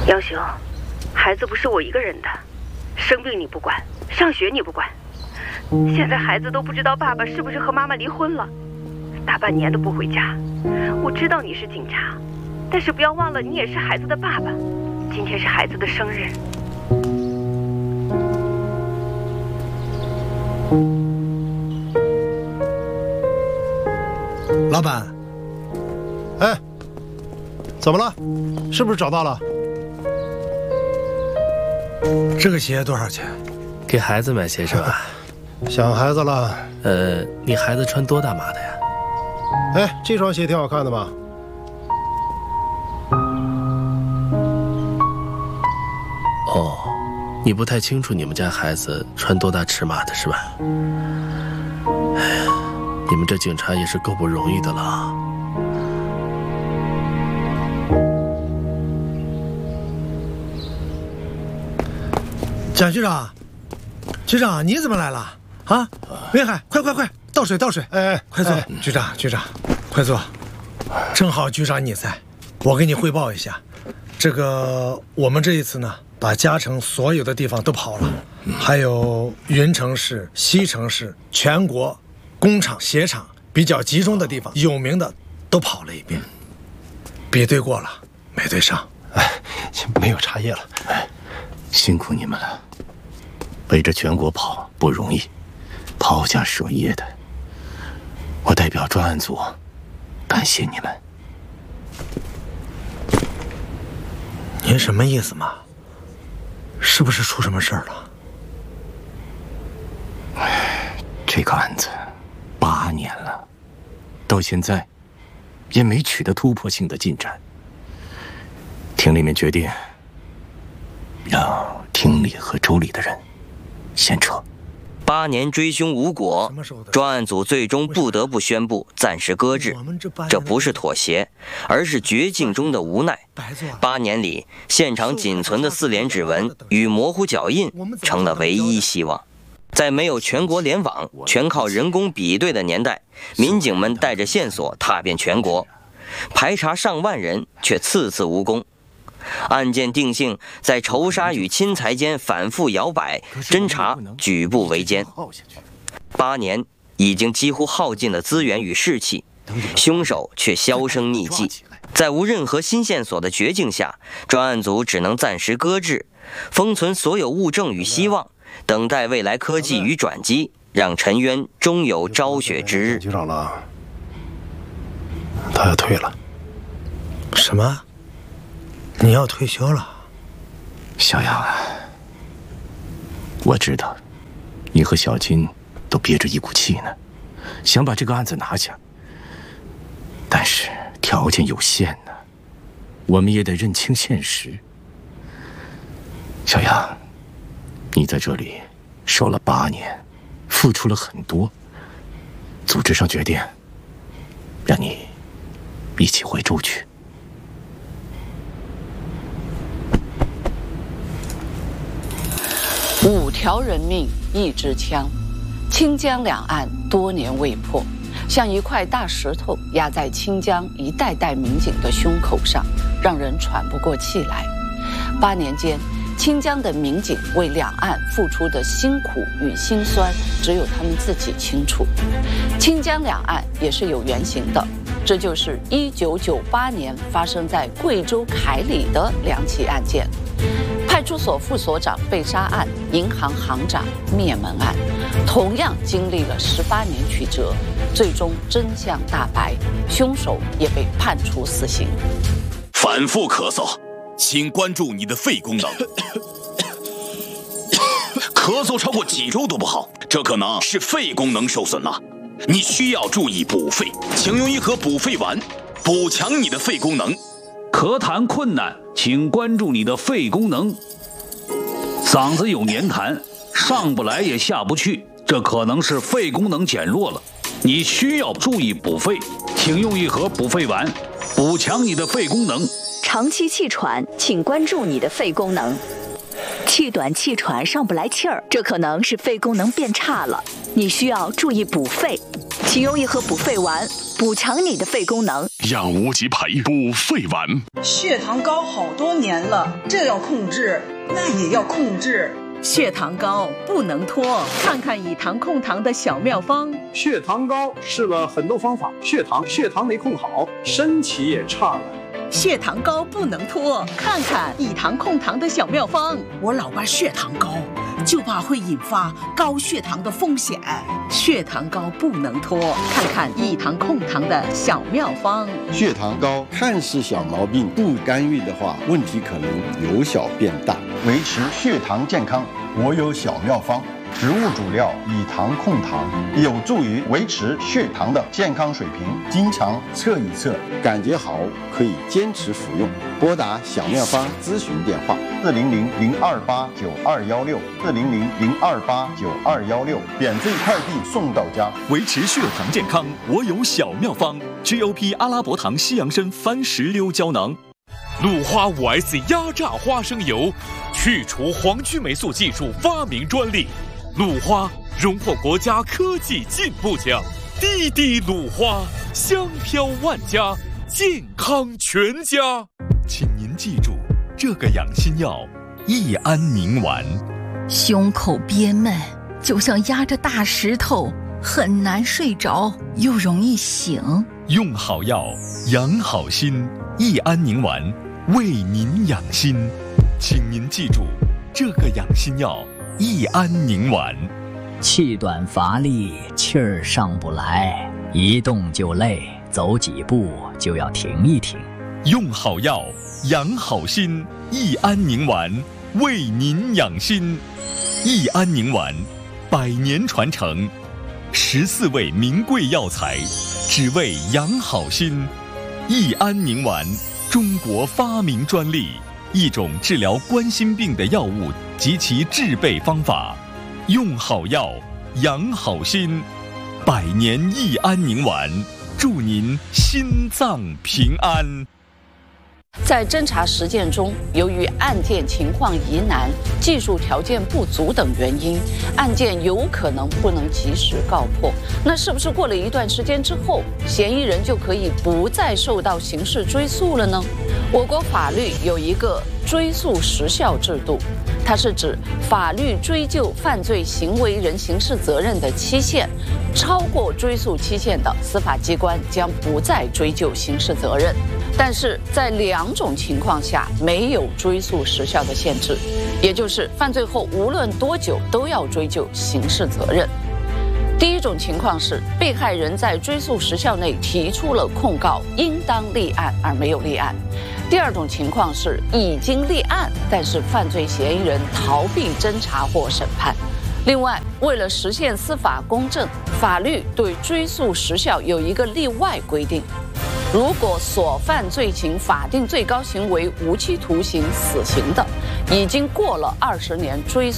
杨雄，孩子不是我一个人的，生病你不管，上学你不管，现在孩子都不知道爸爸是不是和妈妈离婚了，大半年都不回家。我知道你是警察，但是不要忘了你也是孩子的爸爸。今天是孩子的生日。 老板，哎，怎么了？是不是找到了？这个鞋多少钱？ 给孩子买鞋是吧？ 想孩子了。 你孩子穿多大码的呀？ 哎，这双鞋挺好看的吧？ 哦，你不太清楚你们家孩子穿多大尺码的是吧？哎呀，你们这警察也是够不容易的了啊。 蒋局长，局长你怎么来了？啊，威海，快，倒水！哎，快坐，局长，快坐。正好局长你在，我给你汇报一下，我们这一次呢，把嘉诚所有的地方都跑了，还有云城市、西城市，全国工厂、鞋厂比较集中的地方，有名的都跑了一遍，比对过了，没对上。 哎，没有茶叶了。哎，辛苦你们了，围着全国跑不容易，抛家舍业的。我代表专案组感谢你们。 您什么意思嘛？是不是出什么事儿了？ 这个案子8年了，到现在也没取得突破性的进展。厅里面决定让厅里和州里的人先撤。 8年追凶无果，专案组最终不得不宣布暂时搁置。这不是妥协，而是绝境中的无奈。8年里，现场仅存的4联指纹与模糊脚印成了唯一希望。在没有全国联网、全靠人工比对的年代，民警们带着线索踏遍全国，排查上万人，却次次无功。案件定性在仇杀与侵财间反复摇摆，侦查举步维艰。8年已经几乎耗尽了资源与士气，凶手却销声匿迹。在无任何新线索的绝境下，专案组只能暂时搁置，封存所有物证与希望，等待未来科技与转机，让陈渊终有昭雪之日。 局长了，他要退了。什么？你要退休了？ 小杨啊，我知道你和小金都憋着一股气呢，想把这个案子拿下，但是条件有限呢，我们也得认清现实。小杨，你在这里守了8年，付出了很多，组织上决定让你一起回州去。 5条人命1支枪，清江两岸多年未破，像一块大石头压在清江一代代民警的胸口上，让人喘不过气来。8年间，清江的民警为两岸付出的辛苦与辛酸，只有他们自己清楚。清江两岸也是有原型的，这就是1998年发生在贵州凯里的2起案件。派出所副所长被杀案、银行行长灭门案，同样经历了18年曲折，最终真相大白，凶手也被判处死刑。 反复咳嗽，请关注你的肺功能。咳嗽超过几周都不好，这可能是肺功能受损了，你需要注意补肺，请用一盒补肺丸，补强你的肺功能。 咳痰困难，请关注你的肺功能。嗓子有黏痰，上不来也下不去，这可能是肺功能减弱了，你需要注意补肺，请用一盒补肺丸，补强你的肺功能。 长期气喘，请关注你的肺功能。气短气喘上不来气儿，这可能是肺功能变差了，你需要注意补肺，请用一盒补肺丸， 补强你的肺功能。 养无极培补肺丸。 血糖高好多年了，这要控制，那也要控制。 血糖高不能拖，看看以糖控糖的小妙方。 血糖高试了很多方法，血糖没控好，身体也差了。 血糖高不能拖，看看以糖控糖的小妙方。 我老爸血糖高，就怕会引发高血糖的风险。 血糖高不能拖，看看以糖控糖的小妙方。 血糖高看似小毛病，不干预的话，问题可能由小变大。 维持血糖健康，我有小妙方。植物主料以糖控糖，有助于维持血糖的健康水平。经常测一测， 感觉好可以坚持服用。拨打小妙方咨询电话 400-028-9216，400-028-9216，免费快递送到家。 维持血糖健康，我有小妙方 ：GOP 阿拉伯糖西洋参番石榴胶囊。 鲁花5S 压榨花生油，去除黄曲霉素技术发明专利。鲁花荣获国家科技进步奖，滴滴鲁花，香飘万家，健康全家。 请您记住这个养心药——益安宁丸。 胸口憋闷，就像压着大石头，很难睡着，又容易醒。 用好药，养好心，益安宁丸为您养心。请您记住这个养心药——益安宁丸。 气短乏力，气儿上不来，一动就累，走几步就要停一停。 用好药，养好心，益安宁丸为您养心。益安宁丸100年传承，14味名贵药材，只为养好心。益安宁丸，中国发明专利，一种治疗冠心病的药物及其制备方法。用好药，养好心，100年益安宁丸，祝您心脏平安。 在侦查实践中，由于案件情况疑难、技术条件不足等原因，案件有可能不能及时告破。那是不是过了一段时间之后，嫌疑人就可以不再受到刑事追诉了呢？我国法律有一个追诉时效制度，它是指法律追究犯罪行为人刑事责任的期限超过追诉期限的，司法机关将不再追究刑事责任。但是在2种情况下没有追诉时效的限制，也就是犯罪后无论多久都要追究刑事责任。第一种情况是被害人在追诉时效内提出了控告，应当立案而没有立案。第二种情况是已经立案，但是犯罪嫌疑人逃避侦查或审判。另外，为了实现司法公正，法律对追诉时效有一个例外规定：如果所犯罪行法定最高刑为无期徒刑、死刑的，已经过了20年追诉